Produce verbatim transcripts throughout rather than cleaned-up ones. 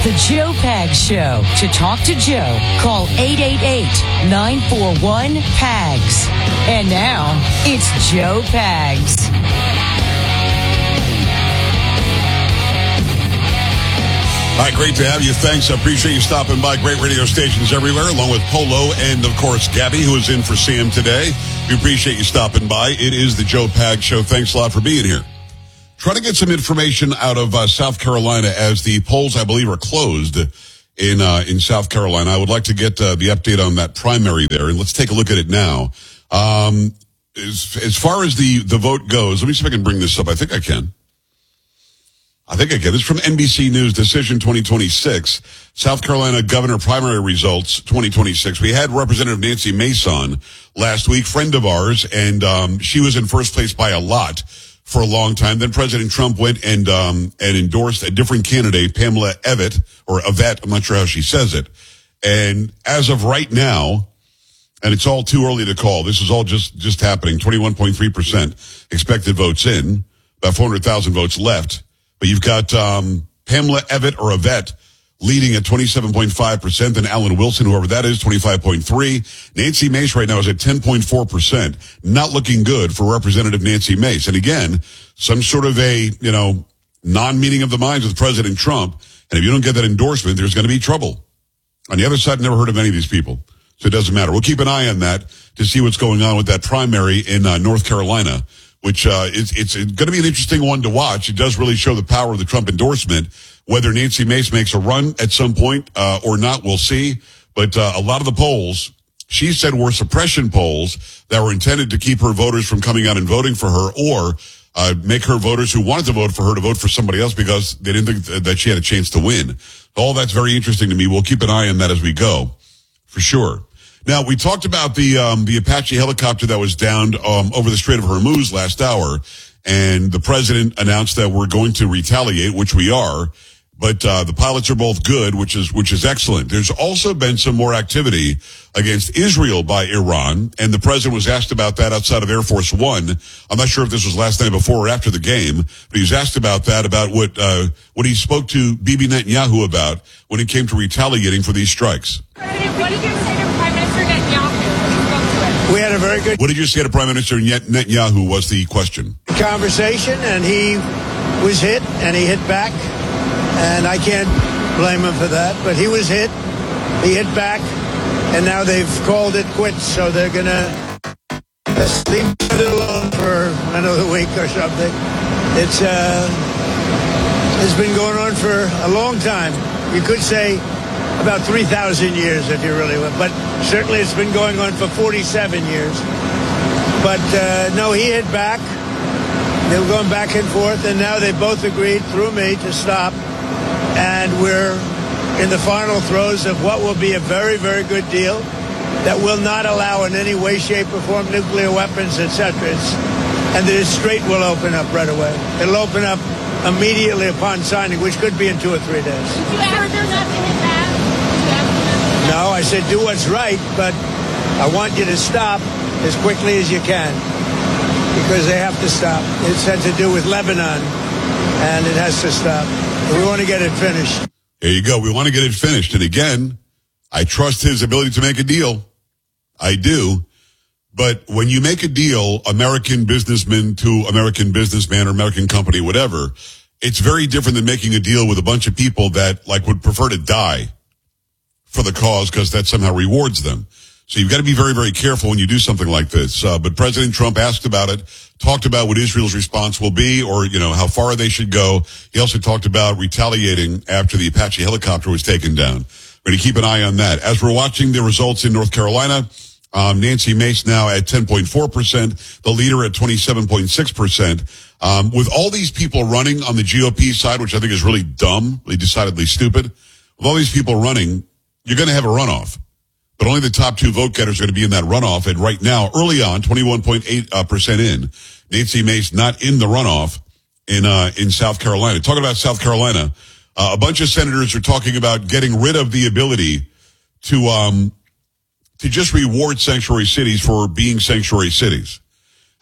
The Joe Pags Show. To talk to Joe, call eight eight eight, nine four one, P A G S. And now, it's Joe Pags. All right, great to have you. Thanks. I appreciate you stopping by. Great radio stations everywhere, along with Polo and, of course, Gabby, who is in for Sam today. We appreciate you stopping by. It is the Joe Pags Show. Thanks a lot for being here. Trying to get some information out of uh, South Carolina as the polls, I believe, are closed in uh, in South Carolina. I would like to get uh, the update on that primary there, and let's take a look at it now. Um, as, as far as the, the vote goes, let me see if I can bring this up. I think I can. I think I can. This is from N B C News, Decision twenty twenty-six, South Carolina Governor Primary Results twenty twenty-six. We had Representative Nancy Mason last week, friend of ours, and um, she was in first place by a lot for a long time. Then President Trump went and um, and endorsed a different candidate, Pamela Evette, or Evette, I'm not sure how she says it. And as of right now, and it's all too early to call, this is all just, just happening, twenty-one point three percent expected votes in, about four hundred thousand votes left. But you've got um, Pamela Evette or Evette leading at twenty-seven point five percent, then Alan Wilson, whoever that is, twenty-five point three. Nancy Mace right now is at ten point four percent. Not looking good for Representative Nancy Mace. And again, some sort of a, you know, non-meeting of the minds with President Trump. And if you don't get that endorsement, there's going to be trouble. On the other side, never heard of any of these people. So it doesn't matter. We'll keep an eye on that to see what's going on with that primary in uh, North Carolina, which uh, is, it's going to be an interesting one to watch. It does really show the power of the Trump endorsement. Whether Nancy Mace makes a run at some point uh, or not, we'll see. But uh, a lot of the polls, she said, were suppression polls that were intended to keep her voters from coming out and voting for her, or uh, make her voters who wanted to vote for her to vote for somebody else because they didn't think that she had a chance to win. All that's very interesting to me. We'll keep an eye on that as we go, for sure. Now, we talked about the um, the Apache helicopter that was downed um, over the Strait of Hormuz last hour, and the president announced that we're going to retaliate, which we are. But uh, the pilots are both good, which is which is excellent. There's also been some more activity against Israel by Iran, and the president was asked about that outside of Air Force One. I'm not sure if this was last night before or after the game, but he was asked about that, about what uh, what he spoke to Bibi Netanyahu about when it came to retaliating for these strikes. What did you say to Prime Minister Netanyahu? We had a very good What did you say to Prime Minister Netanyahu was the question. conversation, and he was hit, and he hit back. And I can't blame him for that, but he was hit, he hit back, and now they've called it quits, so they're going to leave it alone for another week or something. It's, uh, it's been going on for a long time. You could say about three thousand years if you really want, but certainly it's been going on for forty-seven years. But, uh, no, he hit back. They were going back and forth, and now they both agreed through me to stop. And we're in the final throes of what will be a very, very good deal that will not allow in any way, shape, or form nuclear weapons, et cetera. It's, and the Strait will open up right away. It'll open up immediately upon signing, which could be in two or three days. Did you ask them not to hit back? Did you ask them not to hit back? No, I said do what's right, but I want you to stop as quickly as you can, because they have to stop. It's had to do with Lebanon, and it has to stop. We want to get it finished. There you go. We want to get it finished. And again, I trust his ability to make a deal. I do. But when you make a deal, American businessman to American businessman or American company, whatever, it's very different than making a deal with a bunch of people that like would prefer to die for the cause because that somehow rewards them. So you've got to be very, very careful when you do something like this. Uh, but President Trump asked about it, talked about what Israel's response will be, or, you know, how far they should go. He also talked about retaliating after the Apache helicopter was taken down. We're going to keep an eye on that. As we're watching the results in North Carolina, um, Nancy Mace now at ten point four percent, the leader at twenty-seven point six percent. Um, with all these people running on the G O P side, which I think is really dumb, really decidedly stupid, with all these people running, you're going to have a runoff. But only the top two vote getters are going to be in that runoff. And right now, early on, twenty-one point eight percent in, Nancy Mace not in the runoff in uh, in South Carolina. Talking about South Carolina, uh, a bunch of senators are talking about getting rid of the ability to um to just reward sanctuary cities for being sanctuary cities.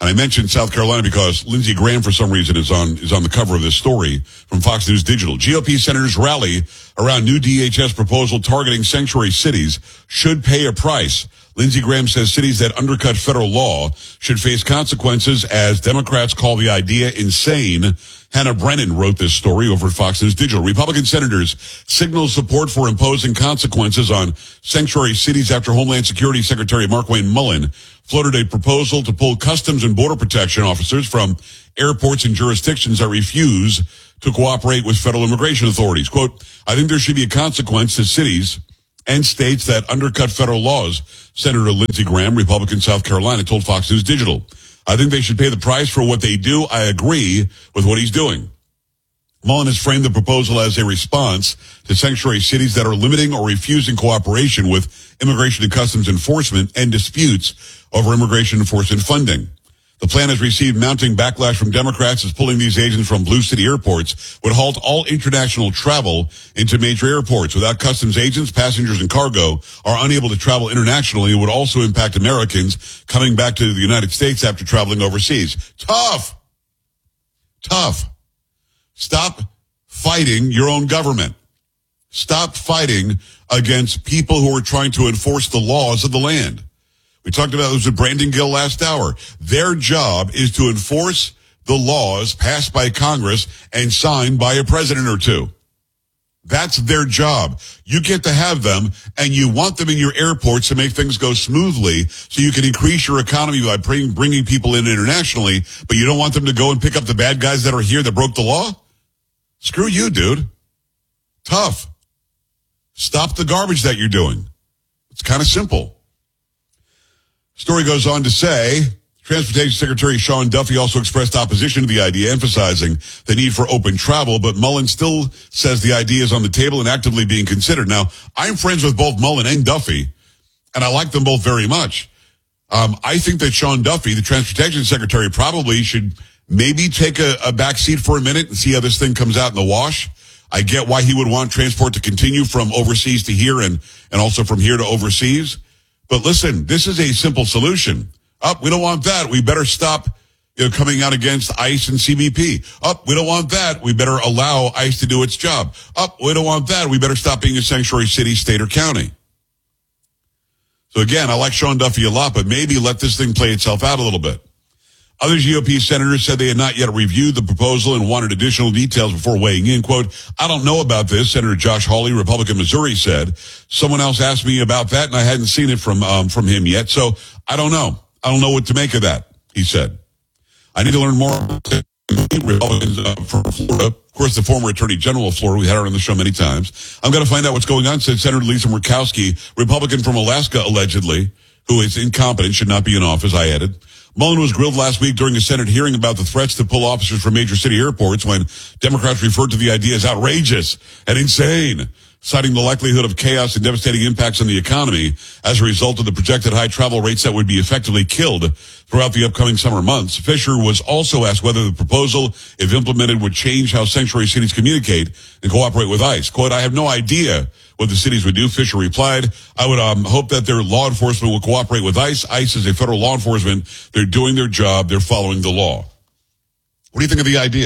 And I mentioned South Carolina because Lindsey Graham, for some reason, is on is on the cover of this story from Fox News Digital. G O P senators rally around new D H S proposal targeting sanctuary cities should pay a price. Lindsey Graham says cities that undercut federal law should face consequences as Democrats call the idea insane. Hannah Brennan wrote this story over at Fox News Digital. Republican senators signal support for imposing consequences on sanctuary cities after Homeland Security Secretary Markwayne Mullin floated a proposal to pull Customs and Border Protection officers from airports and jurisdictions that refuse to cooperate with federal immigration authorities. Quote, I think there should be a consequence to cities and states that undercut federal laws, Senator Lindsey Graham, Republican, South Carolina, told Fox News Digital. I think they should pay the price for what they do. I agree with what he's doing. Mullin has framed the proposal as a response to sanctuary cities that are limiting or refusing cooperation with immigration and customs enforcement and disputes over immigration enforcement funding. The plan has received mounting backlash from Democrats as pulling these agents from blue city airports would halt all international travel into major airports. Without customs agents, passengers and cargo are unable to travel internationally. It would also impact Americans coming back to the United States after traveling overseas. Tough. Tough. Stop fighting your own government. Stop fighting against people who are trying to enforce the laws of the land. We talked about this with Brandon Gill last hour. Their job is to enforce the laws passed by Congress and signed by a president or two. That's their job. You get to have them, and you want them in your airports to make things go smoothly so you can increase your economy by bring, bringing people in internationally, but you don't want them to go and pick up the bad guys that are here that broke the law? Screw you, dude. Tough. Stop the garbage that you're doing. It's kind of simple. Story goes on to say, Transportation Secretary Sean Duffy also expressed opposition to the idea, emphasizing the need for open travel, but Mullin still says the idea is on the table and actively being considered. Now, I'm friends with both Mullin and Duffy, and I like them both very much. Um, I think that Sean Duffy, the Transportation Secretary, probably should maybe take a, a back seat for a minute and see how this thing comes out in the wash. I get why he would want transport to continue from overseas to here and, and also from here to overseas. But listen, this is a simple solution. Up, oh, we don't want that. We better stop, you know, coming out against ICE and C B P. Up, oh, we don't want that. We better allow ICE to do its job. Up, oh, we don't want that. We better stop being a sanctuary city, state, or county. So again, I like Sean Duffy a lot, but maybe let this thing play itself out a little bit. Other G O P senators said they had not yet reviewed the proposal and wanted additional details before weighing in. Quote, I don't know about this, Senator Josh Hawley, Republican Missouri, said. Someone else asked me about that, and I hadn't seen it from um, from him yet, so I don't know. I don't know what to make of that, he said. I need to learn more about Republicans uh, from Florida. Of course, the former Attorney General of Florida, we had her on the show many times. I'm going to find out what's going on, said Senator Lisa Murkowski, Republican from Alaska, allegedly, who is incompetent, should not be in office, I added. Mullin was grilled last week during a Senate hearing about the threats to pull officers from major city airports when Democrats referred to the idea as outrageous and insane, citing the likelihood of chaos and devastating impacts on the economy as a result of the projected high travel rates that would be effectively killed throughout the upcoming summer months. Fisher was also asked whether the proposal, if implemented, would change how sanctuary cities communicate and cooperate with ICE. Quote, I have no idea what the cities would do, Fisher replied. I would um, hope that their law enforcement will cooperate with ICE. ICE is a federal law enforcement. They're doing their job. They're following the law. What do you think of the idea?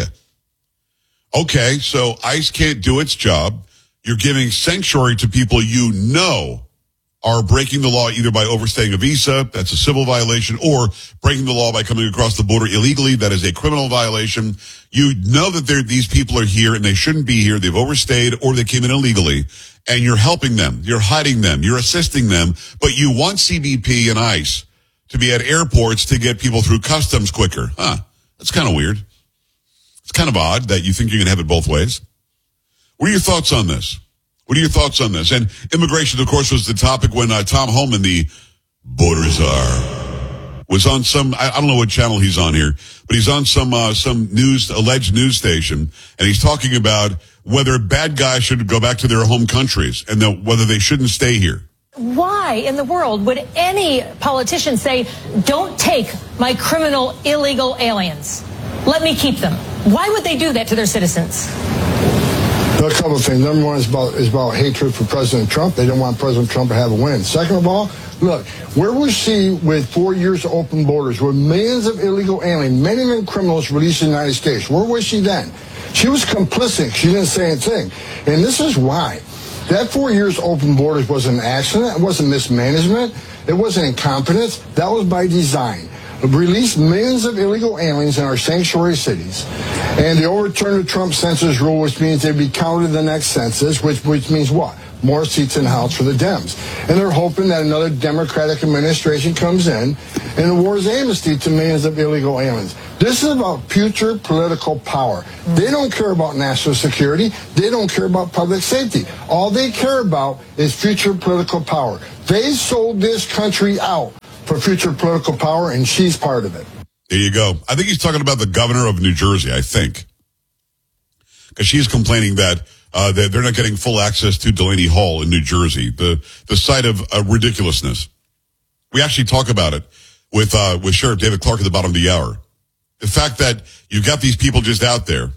Okay, so ICE can't do its job. You're giving sanctuary to people you know are breaking the law either by overstaying a visa, that's a civil violation, or breaking the law by coming across the border illegally, that is a criminal violation. You know that these people are here and they shouldn't be here. They've overstayed or they came in illegally, and you're helping them. You're hiding them. You're assisting them, but you want C B P and ICE to be at airports to get people through customs quicker. Huh. That's kind of weird. It's kind of odd that you think you can have it both ways. What are your thoughts on this? What are your thoughts on this? And immigration, of course, was the topic when uh, Tom Homan, the border czar, was on some, I, I don't know what channel he's on here, but he's on some uh, some news, alleged news station, and he's talking about whether bad guys should go back to their home countries and the, whether they shouldn't stay here. Why in the world would any politician say, don't take my criminal illegal aliens? Let me keep them. Why would they do that to their citizens? Well, a couple of things. Number one is about is about hatred for President Trump. They don't want President Trump to have a win. Second of all, look, where was she with four years of open borders, with millions of illegal aliens, many of them criminals released in the United States? Where was she then? She was complicit. She didn't say anything. And this is why. That four years open borders wasn't an accident. It wasn't mismanagement. It wasn't incompetence. That was by design. Released millions of illegal aliens in our sanctuary cities, and they overturned the Trump census rule, which means they'd be counted in the next census, which which means what? More seats in the House for the Dems. And they're hoping that another Democratic administration comes in and awards amnesty to millions of illegal aliens. This is about future political power. They don't care about national security. They don't care about public safety. All they care about is future political power. They sold this country out for future political power, and she's part of it. There you go. I think he's talking about the governor of New Jersey, I think. Because she's complaining that uh, that they're not getting full access to Delaney Hall in New Jersey, the the site of uh, ridiculousness. We actually talk about it with uh, with Sheriff David Clark at the bottom of the hour. The fact that you've got these people just out there,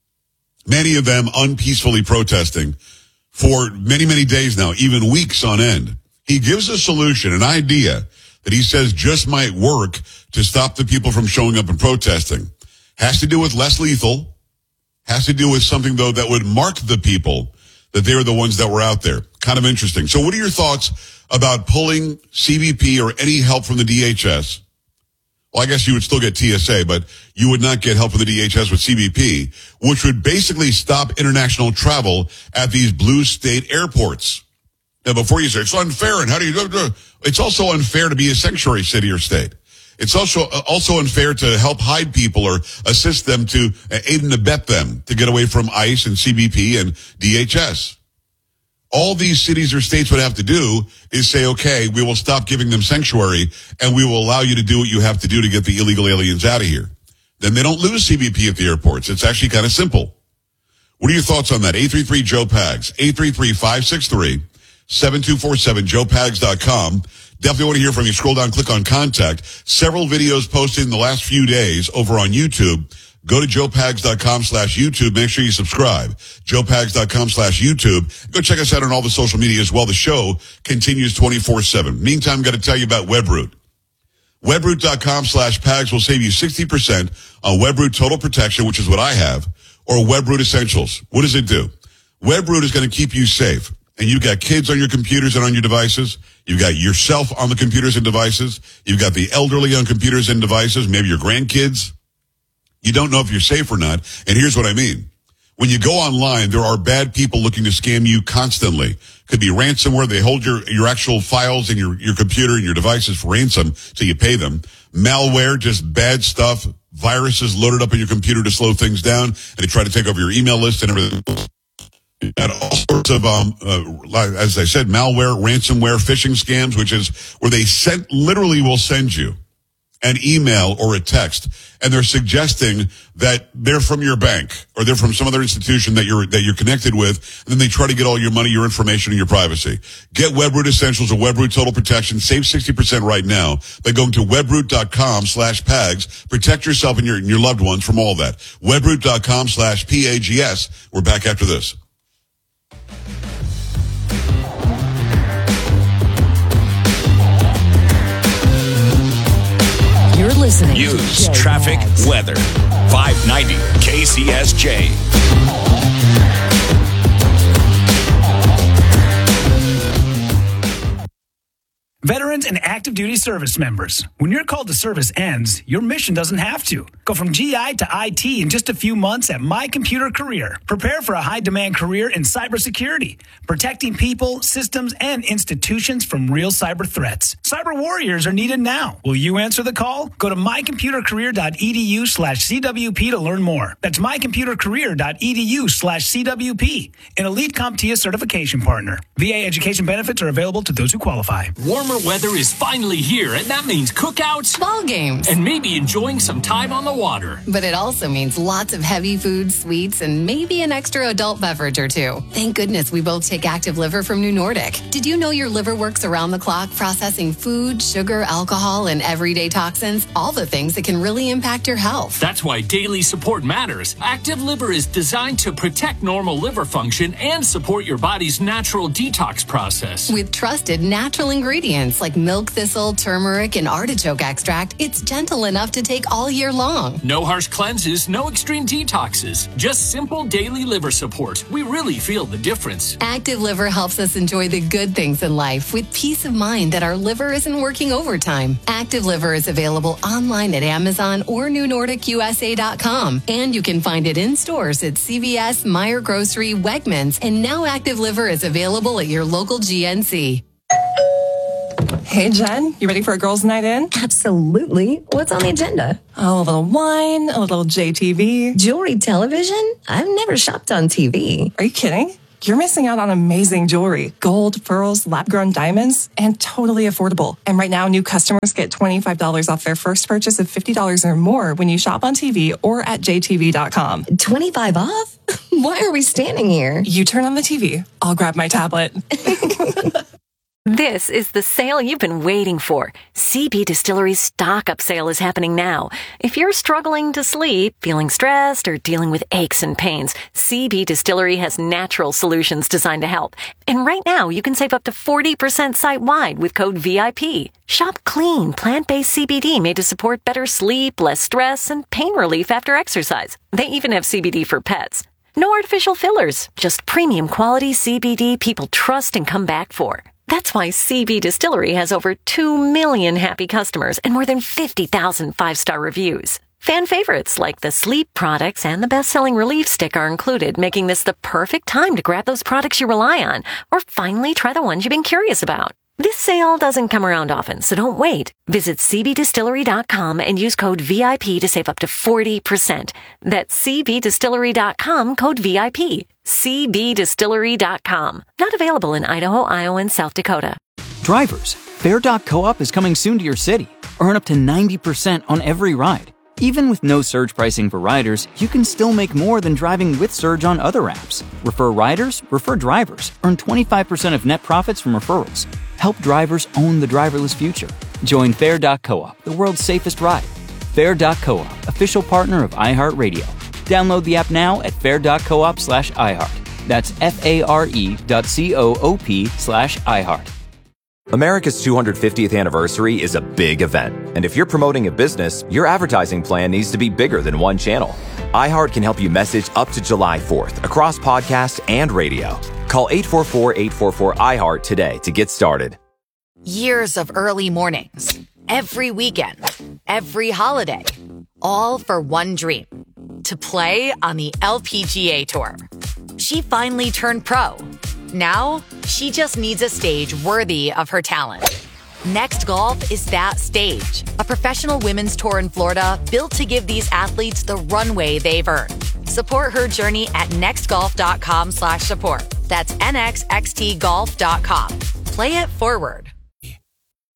many of them unpeacefully protesting for many, many days now, even weeks on end. He gives a solution, an idea that he says just might work to stop the people from showing up and protesting. Has to do with less lethal. Has to do with something, though, that would mark the people that they were the ones that were out there. Kind of interesting. So what are your thoughts about pulling C B P or any help from the D H S? Well, I guess you would still get T S A, but you would not get help from the D H S with C B P, which would basically stop international travel at these blue state airports. Now, before you say, it's unfair, and how do you do it? It's also unfair to be a sanctuary city or state. It's also also unfair to help hide people or assist them to aid and abet them to get away from ICE and C B P and D H S. All these cities or states would have to do is say, okay, we will stop giving them sanctuary, and we will allow you to do what you have to do to get the illegal aliens out of here. Then they don't lose C B P at the airports. It's actually kind of simple. What are your thoughts on that? eight three three, Joe Pags, eight three three, five six three, seven two four seven, joe pags dot com. Definitely want to hear from you. Scroll down, click on contact. Several videos posted in the last few days over on YouTube. Go to joe pags dot com slash YouTube. Make sure you subscribe. joe pags dot com slash YouTube. Go check us out on all the social media as well. The show continues twenty-four seven. Meantime, got to tell you about Webroot. Webroot dot com slash Pags will save you sixty percent on Webroot Total Protection, which is what I have, or Webroot Essentials. What does it do? Webroot is going to keep you safe. And you've got kids on your computers and on your devices. You've got yourself on the computers and devices. You've got the elderly on computers and devices, maybe your grandkids. You don't know if you're safe or not. And here's what I mean. When you go online, there are bad people looking to scam you constantly. Could be ransomware. They hold your, your actual files and your, your computer and your devices for ransom so you pay them. Malware, just bad stuff. Viruses loaded up on your computer to slow things down, and they try to take over your email list and everything. And all sorts of, um, uh, as I said, malware, ransomware, phishing scams, which is where they sent, literally will send you an email or a text, and they're suggesting that they're from your bank or they're from some other institution that you're that you're connected with, and then they try to get all your money, your information, and your privacy. Get Webroot Essentials or Webroot Total Protection. Save sixty percent right now by going to webroot dot com slash Pags. Protect yourself and your, and your loved ones from all that. webroot dot com slash P A G S. We're back after this. You're listening News, to traffic, Pags. weather. five ninety K C S J. Veterans and active duty service members, when your call to service ends, your mission doesn't have to. Go from G I to I T in just a few months at My Computer Career. Prepare for a high-demand career in cybersecurity, protecting people, systems, and institutions from real cyber threats. Cyber warriors are needed now. Will you answer the call? Go to my computer career dot e d u slash C W P to learn more. That's my computer career dot e d u slash C W P, an elite CompTIA certification partner. V A education benefits are available to those who qualify. Warmer weather weather is finally here, and that means cookouts, ball games, and maybe enjoying some time on the water. But it also means lots of heavy food, sweets, and maybe an extra adult beverage or two. Thank goodness we both take Active Liver from New Nordic. Did you know your liver works around the clock processing food, sugar, alcohol, and everyday toxins? All the things that can really impact your health. That's why daily support matters. Active Liver is designed to protect normal liver function and support your body's natural detox process. With trusted natural ingredients like milk thistle, turmeric, and artichoke extract, it's gentle enough to take all year long. No harsh cleanses, no extreme detoxes. Just simple daily liver support. We really feel the difference. Active Liver helps us enjoy the good things in life with peace of mind that our liver isn't working overtime. Active Liver is available online at Amazon or new nordic u s a dot com. And you can find it in stores at C V S, Meijer Grocery, Wegmans, and now Active Liver is available at your local G N C. Hey, Jen, you ready for a girls' night in? Absolutely. What's on the agenda? Oh, a little wine, a little J T V. Jewelry television? I've never shopped on T V. Are you kidding? You're missing out on amazing jewelry, gold, pearls, lab-grown diamonds, and totally affordable. And right now, new customers get twenty-five dollars off their first purchase of fifty dollars or more when you shop on T V or at j t v dot com. twenty-five off? Why are we standing here? You turn on the T V. I'll grab my tablet. This is the sale you've been waiting for. C B Distillery's stock up sale is happening now. If you're struggling to sleep, feeling stressed, or dealing with aches and pains, C B Distillery has natural solutions designed to help. And right now, you can save up to forty percent site-wide with code V I P. Shop clean, plant-based C B D made to support better sleep, less stress, and pain relief after exercise. They even have C B D for pets. No artificial fillers, just premium quality C B D people trust and come back for. That's why C B Distillery has over two million happy customers and more than fifty thousand five-star reviews. Fan favorites like the sleep products and the best-selling relief stick are included, making this the perfect time to grab those products you rely on or finally try the ones you've been curious about. This sale doesn't come around often, so don't wait. Visit c b distillery dot com and use code V I P to save up to forty percent. That's c b distillery dot com, code V I P. c b distillery dot com. Not available in Idaho, Iowa, and South Dakota. Drivers, Fair dot coop is coming soon to your city. Earn up to ninety percent on every ride. Even with no surge pricing for riders, you can still make more than driving with Surge on other apps. Refer riders, refer drivers. Earn twenty-five percent of net profits from referrals. Help drivers own the driverless future. Join Fair dot coop, the world's safest ride. Fair dot coop, official partner of iHeartRadio. Download the app now at fair dot coop slash iHeart. That's F-A-R-E dot C-O-O-P slash iHeart. America's two hundred fiftieth anniversary is a big event. And if you're promoting a business, your advertising plan needs to be bigger than one channel. iHeart can help you message up to July fourth across podcast and radio. Call eight four four, eight four four, iHeart today to get started. Years of early mornings, every weekend, every holiday, all for one dream, to play on the L P G A Tour. She finally turned pro. Now, she just needs a stage worthy of her talent. Next Golf is that stage, a professional women's tour in Florida built to give these athletes the runway they've earned. Support her journey at nextgolf.com slash support. That's N X X T golf dot com. Play it forward.